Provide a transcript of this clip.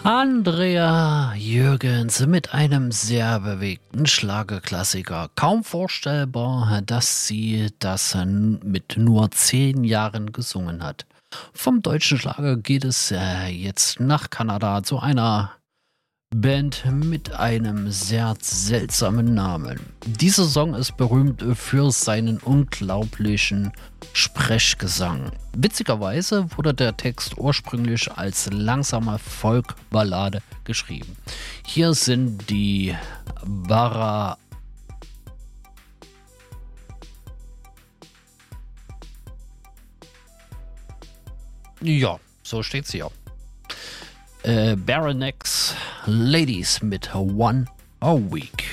Andrea Jürgens mit einem sehr bewegten Schlagerklassiker. Kaum vorstellbar, dass sie das mit nur 10 Jahren gesungen hat. Vom deutschen Schlager geht es jetzt nach Kanada zu einer Band mit einem sehr seltsamen Namen. Dieser Song ist berühmt für seinen unglaublichen Sprechgesang. Witzigerweise wurde der Text ursprünglich als langsame Folkballade geschrieben. Hier sind die Bara. Ja, so steht's hier. Baronex Ladies mit One a Week.